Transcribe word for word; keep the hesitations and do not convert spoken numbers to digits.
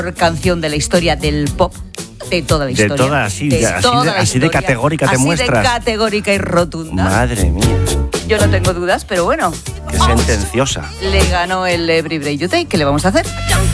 canción de la historia del pop, de toda la historia. De toda, así de, así toda de, la así de historia, categórica te así muestras. Así de categórica y rotunda. Madre mía. Yo no tengo dudas, pero bueno. Qué sentenciosa. Le ganó el Every Breath You Take. ¿Qué le vamos a hacer?